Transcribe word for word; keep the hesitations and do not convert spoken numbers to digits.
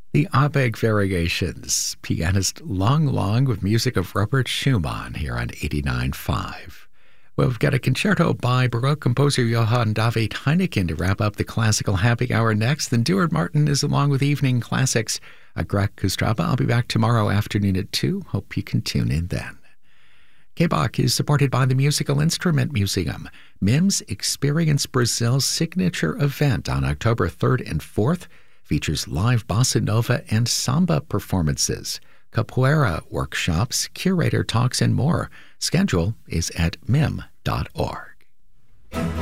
The Abegg Variations, pianist Lang Lang with music of Robert Schumann here on eighty-nine point five. Well, we've got a concerto by Baroque composer Johann David Heineken to wrap up the classical happy hour next. Then Duard Martin is along with Evening Classics. A Greg Kustraba. I'll be back tomorrow afternoon at two. Hope you can tune in then. K B O C is supported by the Musical Instrument Museum. MIMS Experience Brazil's signature event on October third and fourth features live bossa nova and samba performances, capoeira workshops, curator talks, and more. Schedule is at mim dot org.